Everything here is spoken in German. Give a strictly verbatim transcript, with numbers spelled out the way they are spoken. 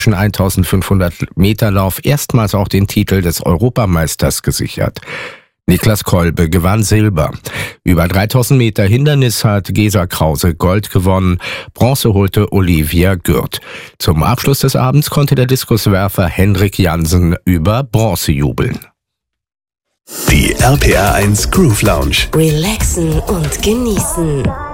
eintausendfünfhundert Meter Lauf erstmals auch den Titel des Europameisters gesichert. Niklas Kolbe gewann Silber. Über dreitausend Meter Hindernis hat Gesa Krause Gold gewonnen. Bronze holte Olivia Gürt. Zum Abschluss des Abends konnte der Diskuswerfer Henrik Jansen über Bronze jubeln. Die R P R eins Groove Lounge. Relaxen und genießen.